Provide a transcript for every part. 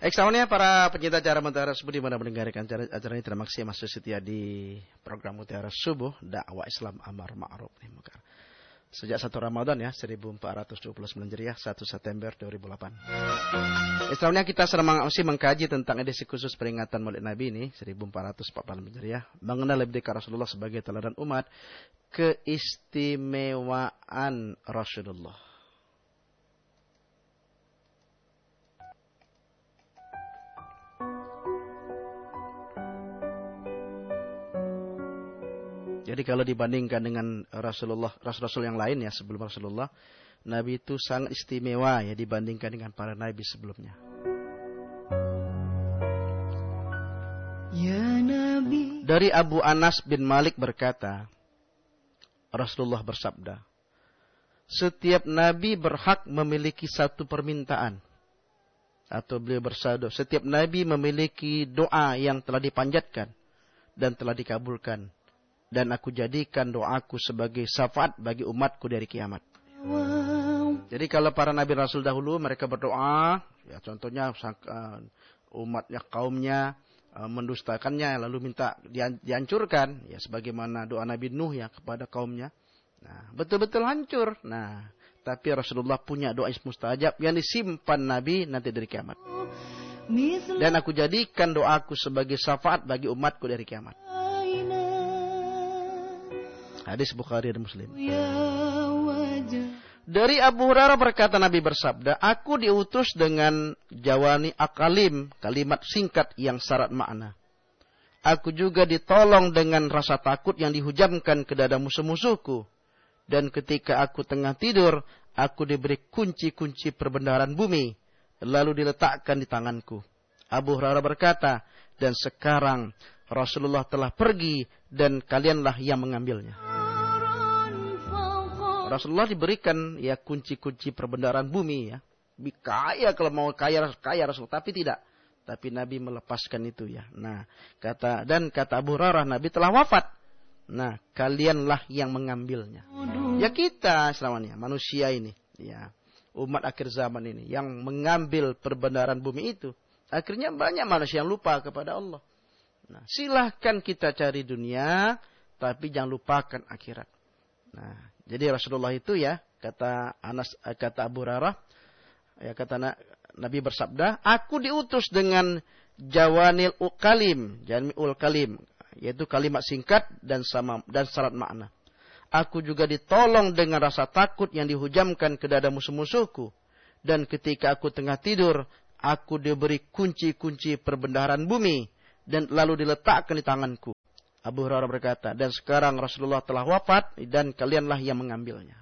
Selanjutnya para pencinta acara Mutiara Subuh di mana mendengarkan acara ini, terima kasih masih setia di program Mutiara Subuh dakwah Islam amar ma'ruf nahi munkar. Sejak 1 Ramadan ya 1429 Hijriah 1 September 2008. Selanjutnya kita masih mengkaji tentang edisi khusus peringatan Maulid Nabi ini 1440 Hijriah, mengenal lebih dekat Rasulullah sebagai teladan umat, keistimewaan Rasulullah. Jadi kalau dibandingkan dengan Rasul-Rasul yang lain ya sebelum Rasulullah, Nabi itu sangat istimewa ya dibandingkan dengan para Nabi sebelumnya. Ya Nabi. Dari Abu Anas bin Malik berkata, Rasulullah bersabda, setiap Nabi berhak memiliki satu permintaan. Atau beliau bersabda, setiap Nabi memiliki doa yang telah dipanjatkan dan telah dikabulkan. Dan aku jadikan doaku sebagai syafaat bagi umatku dari kiamat. Jadi kalau para Nabi Rasul dahulu mereka berdoa, ya contohnya umatnya, kaumnya mendustakannya lalu minta dihancurkan, ya sebagaimana doa Nabi Nuh ya kepada kaumnya. Nah, betul-betul hancur. Nah, tapi Rasulullah punya doa mustajab yang disimpan Nabi nanti dari kiamat. Dan aku jadikan doaku sebagai syafaat bagi umatku dari kiamat. Hadis Bukhari dan Muslim. Dari Abu Hurairah berkata Nabi bersabda, aku diutus dengan jawani akalim, kalimat singkat yang syarat makna. Aku juga ditolong dengan rasa takut yang dihujamkan ke dada musuh-musuhku. Dan ketika aku tengah tidur, aku diberi kunci-kunci perbendaharaan bumi, lalu diletakkan di tanganku. Abu Hurairah berkata, dan sekarang Rasulullah telah pergi dan kalianlah yang mengambilnya. Rasulullah diberikan ya kunci-kunci perbendaharaan bumi ya. Kaya kalau mau kaya Rasul, tapi tidak. Tapi Nabi melepaskan itu ya. Nah, kata Abu Hurairah, Nabi telah wafat. Nah, kalianlah yang mengambilnya. Ya kita selamanya manusia ini ya. Umat akhir zaman ini yang mengambil perbendaharaan bumi itu. Akhirnya banyak manusia yang lupa kepada Allah. Nah, silahkan kita cari dunia, tapi jangan lupakan akhirat. Nah, jadi Rasulullah itu ya, kata Abu Hurairah, ya kata Nabi bersabda, aku diutus dengan jawami'ul kalim, yaitu kalimat singkat dan syarat makna. Aku juga ditolong dengan rasa takut yang dihujamkan ke dada musuh-musuhku. Dan ketika aku tengah tidur, aku diberi kunci-kunci perbendaharaan bumi dan lalu diletakkan di tanganku. Abu Hurairah berkata, dan sekarang Rasulullah telah wafat dan kalianlah yang mengambilnya.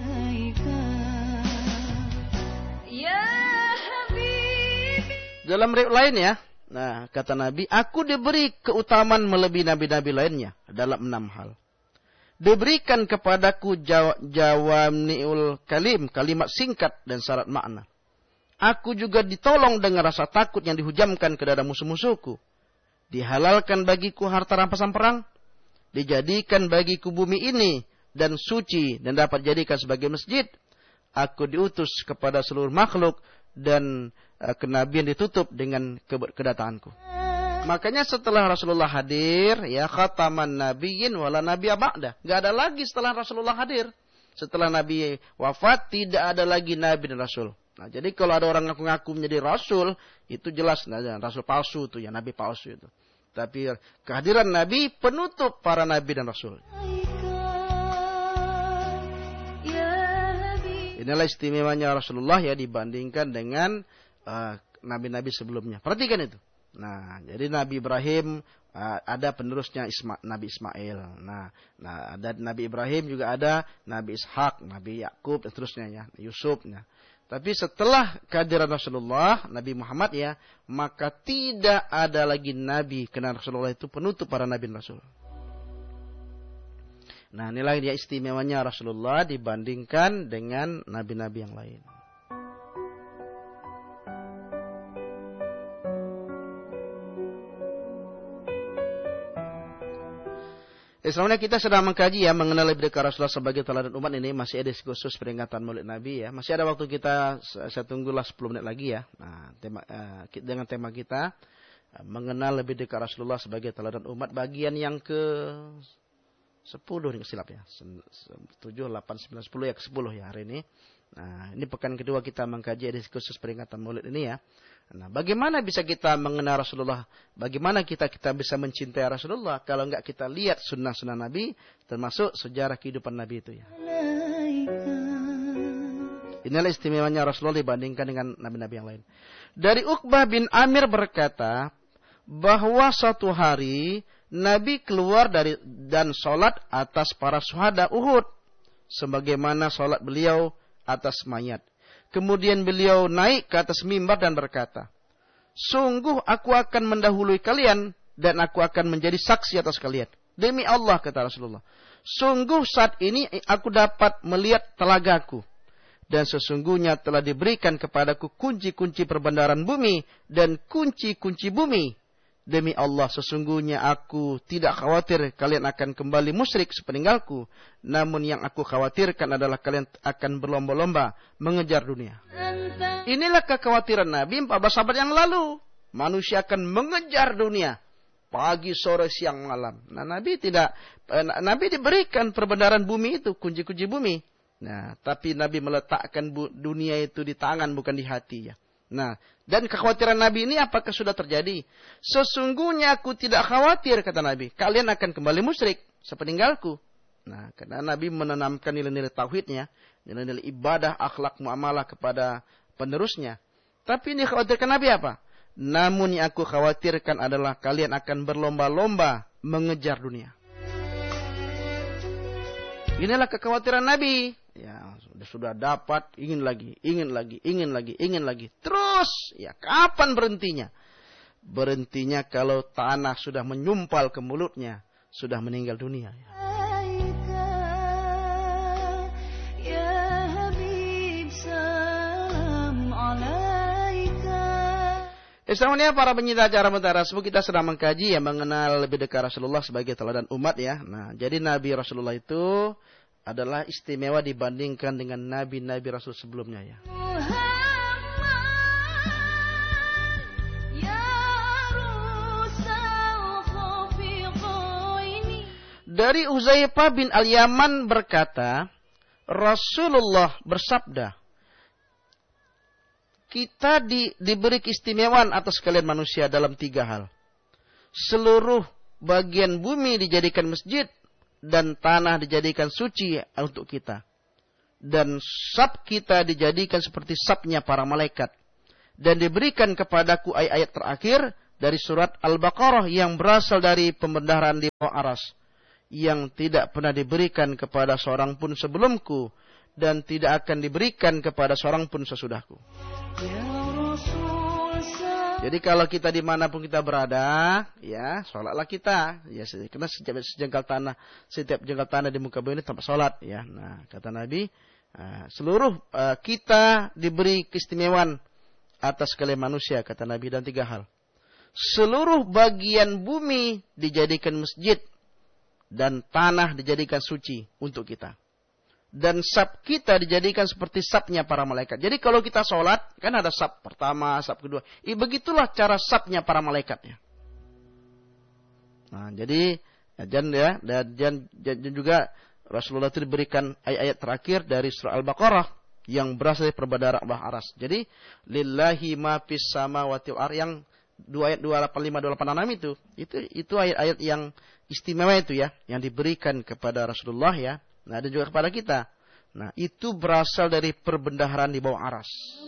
Dalam riwayat lain ya, nah kata Nabi, aku diberi keutamaan melebihi nabi-nabi lainnya dalam 6 hal. Diberikan kepadaku jawami'ul kalim, kalimat singkat dan syarat makna. Aku juga ditolong dengan rasa takut yang dihujamkan ke dada musuh-musuhku. Dihalalkan bagiku harta rampasan perang. Dijadikan bagiku bumi ini dan suci dan dapat jadikan sebagai masjid. Aku diutus kepada seluruh makhluk dan kenabian ditutup dengan kedatanganku. Makanya setelah Rasulullah hadir, ya khataman nabiyyin wala nabiyya ba'da. Enggak ada lagi setelah Rasulullah hadir. Setelah Nabi wafat tidak ada lagi nabi dan rasul. Nah, jadi kalau ada orang ngaku-ngaku menjadi rasul, itu jelas rasul palsu itu ya, nabi palsu itu. Tapi kehadiran Nabi penutup para nabi dan rasul. Inilah istimewanya Rasulullah ya dibandingkan dengan nabi-nabi sebelumnya. Perhatikan itu. Nah, jadi Nabi Ibrahim ada penerusnya Nabi Ismail. Nah, ada Nabi Ibrahim juga ada Nabi Ishak, Nabi Yakub dan seterusnya ya, Yusuf. Nah, tapi setelah kehadiran Rasulullah, Nabi Muhammad ya, maka tidak ada lagi Nabi. Karena Rasulullah itu penutup para Nabi dan Rasul. Nah, inilah dia istimewanya Rasulullah dibandingkan dengan Nabi-Nabi yang lain. Selanjutnya kita sedang mengkaji ya mengenal lebih dekat Rasulullah sebagai teladan umat ini, masih edisi khusus peringatan Maulid Nabi ya. Masih ada waktu kita, saya tunggulah 10 menit lagi ya. Nah, dengan tema kita mengenal lebih dekat Rasulullah sebagai teladan umat, bagian yang ke 10 nih silap ya. 7, 8, 9, 10 ya, ke 10 ya hari ini. Nah, ini pekan kedua kita mengkaji edisi khusus peringatan Maulid ini ya. Nah, bagaimana bisa kita mengenal Rasulullah? Bagaimana kita bisa mencintai Rasulullah kalau enggak kita lihat sunnah-sunnah Nabi, termasuk sejarah kehidupan Nabi itu ya. Inilah istimewanya Rasulullah dibandingkan dengan nabi-nabi yang lain. Dari Uqbah bin Amir berkata bahwa suatu hari Nabi keluar dan sholat atas para syuhada Uhud, sebagaimana sholat beliau atas mayat. Kemudian beliau naik ke atas mimbar dan berkata, sungguh aku akan mendahului kalian dan aku akan menjadi saksi atas kalian. Demi Allah, kata Rasulullah, sungguh saat ini aku dapat melihat telagaku. Dan sesungguhnya telah diberikan kepadaku kunci-kunci perbendaharaan bumi dan kunci-kunci bumi. Demi Allah, sesungguhnya aku tidak khawatir kalian akan kembali musyrik sepeninggalku. Namun yang aku khawatirkan adalah kalian akan berlomba-lomba mengejar dunia. Inilah kekhawatiran Nabi 14 abad yang lalu. Manusia akan mengejar dunia. Pagi, sore, siang, malam. Nah, Nabi diberikan perbendaharaan bumi itu, kunci-kunci bumi. Nah, tapi Nabi meletakkan dunia itu di tangan, bukan di hati ya. Nah, dan kekhawatiran Nabi ini apakah sudah terjadi? Sesungguhnya aku tidak khawatir, kata Nabi, kalian akan kembali musyrik sepeninggalku. Nah, karena Nabi menanamkan nilai-nilai tauhidnya, nilai-nilai ibadah, akhlak, muamalah kepada penerusnya. Tapi ini khawatirkan Nabi apa? Namun yang aku khawatirkan adalah kalian akan berlomba-lomba mengejar dunia. Inilah kekhawatiran Nabi. Ya, sudah dapat, ingin lagi. Terus, ya kapan berhentinya? Berhentinya kalau tanah sudah menyumpal ke mulutnya, sudah meninggal dunia. Selanjutnya para penyinta acara Mutiara Rasmu, kita sedang mengkaji yang mengenal lebih dekat Rasulullah sebagai teladan umat ya. Nah, jadi Nabi Rasulullah itu adalah istimewa dibandingkan dengan nabi-nabi Rasul sebelumnya ya. Dari Uzaifah bin Al-Yaman berkata, Rasulullah bersabda, kita diberi keistimewaan atas kalian manusia dalam 3 hal. Seluruh bagian bumi dijadikan masjid dan tanah dijadikan suci untuk kita. Dan sab kita dijadikan seperti sabnya para malaikat. Dan diberikan kepadaku ayat-ayat terakhir dari surat Al-Baqarah yang berasal dari pembendaharaan di bawah aras. Yang tidak pernah diberikan kepada seorang pun sebelumku. Dan tidak akan diberikan kepada seorang pun sesudahku. Jadi kalau kita dimanapun kita berada, ya sholatlah kita. Ya, karena setiap jengkal tanah di muka bumi ini tempat sholat. Ya, nah kata Nabi, seluruh kita diberi keistimewaan atas kalian manusia, kata Nabi, dan 3 hal. Seluruh bagian bumi dijadikan masjid dan tanah dijadikan suci untuk kita. Dan sab kita dijadikan seperti sabnya para malaikat. Jadi kalau kita sholat, kan ada sab pertama, sab kedua. Begitulah cara sabnya para malaikatnya. Nah, jadi dan juga Rasulullah itu diberikan ayat-ayat terakhir dari surah Al-Baqarah yang berasal dari perbedaan Allah aras. Jadi lillahi ma fis samawati wal ardh, yang 2 ayat 285 286 itu ayat-ayat yang istimewa itu ya, yang diberikan kepada Rasulullah ya. Nah, dan juga kepada kita. Nah, itu berasal dari perbendaharaan di bawah aras.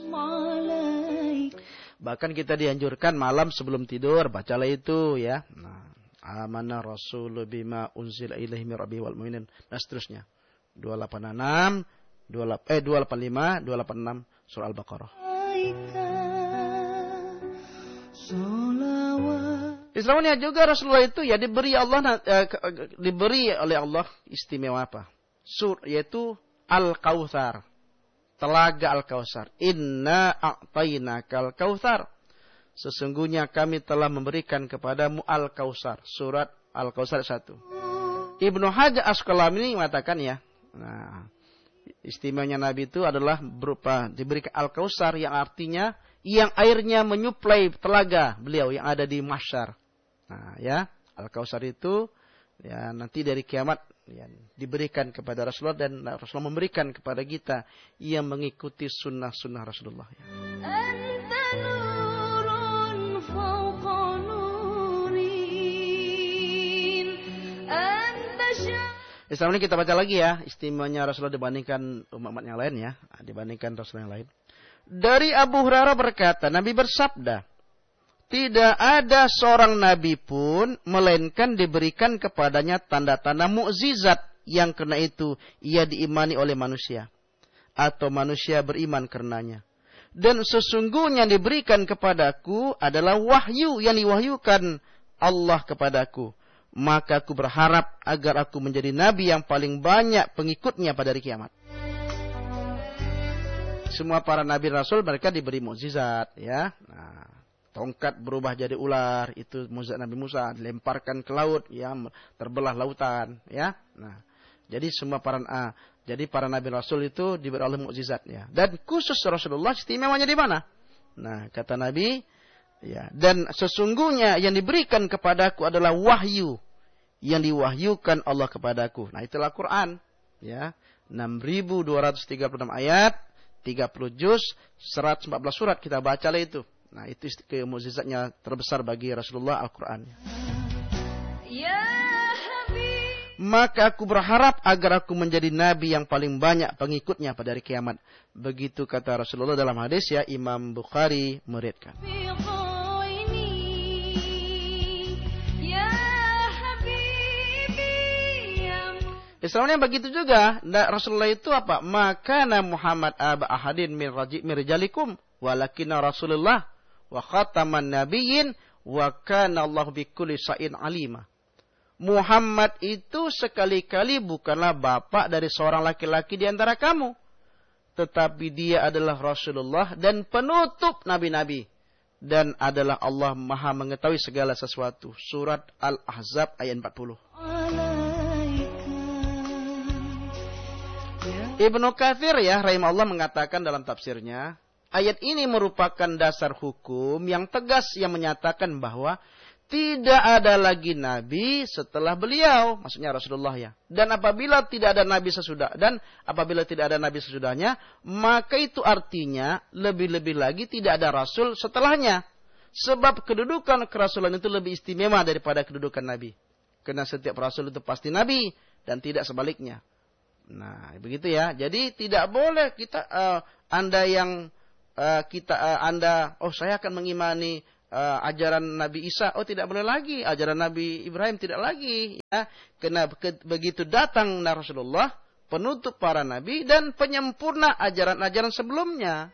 Bahkan kita dianjurkan malam sebelum tidur, bacalah itu ya. Nah, amana rasulu bima unzila ilaihi mir rabbihi wal mu'minin, dan seterusnya. 285 286 surah Al-Baqarah. Islamnya juga Rasulullah itu ya diberi oleh Allah istimewa apa? Yaitu Al-Kautsar. Telaga Al-Kautsar. Inna a'tainakal kautsar. Sesungguhnya kami telah memberikan kepadamu Al-Kautsar. Surat Al-Kautsar 1. Ibnu Hajar Asqalani mengatakan ya. Nah, istimewanya Nabi itu adalah berupa diberikan Al-Kautsar yang artinya yang airnya menyuplai telaga beliau yang ada di mahsyar. Nah, ya, Al-Kautsar itu ya nanti dari kiamat ya, diberikan kepada Rasulullah dan Rasulullah memberikan kepada kita yang mengikuti sunnah-sunnah Rasulullah. Ya. Setelah ini kita baca lagi ya istimewanya Rasulullah dibandingkan umat yang lain ya, dibandingkan Rasul yang lain. Dari Abu Hurairah berkata, Nabi bersabda, tidak ada seorang nabi pun melainkan diberikan kepadanya tanda-tanda mukjizat yang karena itu ia diimani oleh manusia atau manusia beriman karenanya. Dan sesungguhnya yang diberikan kepadaku adalah wahyu yang diwahyukan Allah kepadaku. Maka aku berharap agar aku menjadi nabi yang paling banyak pengikutnya pada hari kiamat. Semua para nabi rasul mereka diberi mukjizat ya. Nah, tongkat berubah jadi ular, itu mukjizat Nabi Musa, dilemparkan ke laut ya, terbelah lautan ya. Nah, jadi semua para nabi rasul itu diberi oleh mukjizat ya. Dan khusus Rasulullah istimewanya di mana? Nah, kata Nabi ya, dan sesungguhnya yang diberikan kepadaku adalah wahyu yang diwahyukan Allah kepadaku. Nah, itulah Quran ya. 6.236 ayat, 30 juz, 114 surat kita bacalah itu. Nah, itu mukjizatnya terbesar bagi Rasulullah Al-Qur'an. Ya Habib. Maka aku berharap agar aku menjadi nabi yang paling banyak pengikutnya pada hari kiamat. Begitu kata Rasulullah dalam hadis ya, Imam Bukhari meriwayatkan. Islamnya begitu juga. Rasulullah itu apa? Makana Muhammad aba ahadin min rijalikum walakinna Rasulullah wa khataman nabiyyin wa kana Allah bikulli syai'in alima. Muhammad itu sekali-kali bukanlah bapak dari seorang laki-laki di antara kamu, tetapi dia adalah Rasulullah dan penutup nabi-nabi dan adalah Allah Maha mengetahui segala sesuatu. Surat Al-Ahzab ayat 40. Ibnu Katsir ya rahimahullah mengatakan dalam tafsirnya, ayat ini merupakan dasar hukum yang tegas yang menyatakan bahwa tidak ada lagi nabi setelah beliau, maksudnya Rasulullah ya. Dan apabila tidak ada nabi sesudahnya, maka itu artinya lebih-lebih lagi tidak ada rasul setelahnya. Sebab kedudukan kerasulan itu lebih istimewa daripada kedudukan nabi. Karena setiap rasul itu pasti nabi dan tidak sebaliknya. Nah, begitu ya. Jadi tidak boleh kita saya akan mengimani ajaran Nabi Isa. Oh, tidak boleh lagi. Ajaran Nabi Ibrahim tidak lagi ya. Karena begitu datang Rasulullah, penutup para nabi dan penyempurna ajaran-ajaran sebelumnya.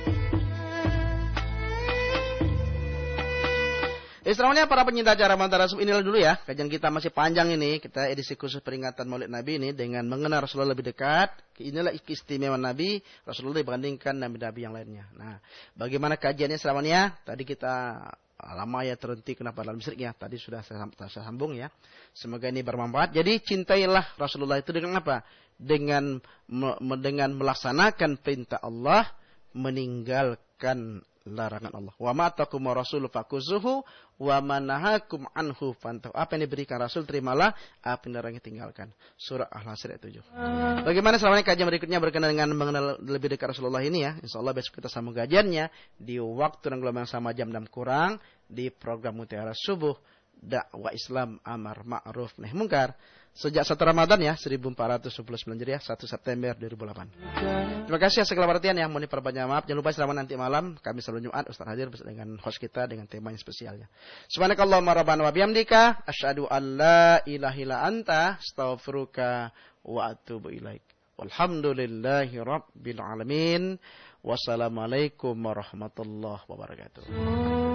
Istilahnya para penyinta acara Mantara Rasul inilah dulu ya. Kajian kita masih panjang ini. Kita edisi khusus peringatan Maulid Nabi ini dengan mengenal Rasulullah lebih dekat. Inilah keistimewaan Nabi Rasulullah dibandingkan nabi-nabi yang lainnya. Nah, bagaimana kajiannya selamanya? Tadi kita lama ya terhenti kenapa dalam listriknya. Tadi sudah saya sambung ya. Semoga ini bermanfaat. Jadi cintailah Rasulullah itu dengan apa? Dengan melaksanakan perintah Allah, meninggalkan larangan Allah. Wa ma atakum rasul fakuzuhu wa manahakum anhu fantahu. Apa yang diberikan Rasul terimalah, apa yang dilarang tinggalkan. Surah Al-Hasr ayat 7. Bagaimana selamanya kajian berikutnya berkenaan dengan mengenal lebih dekat Rasulullah ini ya. Insyaallah besok kita sambung kajiannya di waktu dan gelombang sama jam 6 kurang di program Mutiara Subuh Dakwah Islam Amar Ma'ruf Nahi Munkar. Sejak 1 Ramadan ya, 1419 Hijriah, 1 September 2008. Terima kasih segala perhatian yang mau diperbanyak maaf. Jangan lupa selama nanti malam, kami selalu Jumat, Ustaz hadir bersama dengan host kita dengan tema yang spesialnya. Subhanakallahumma rabbana wa bihamdika, asyhadu an la ilaha illa anta, astaghfiruka wa atubu ilaik. Walhamdulillahi rabbil alamin. Wassalamualaikum warahmatullahi wabarakatuh.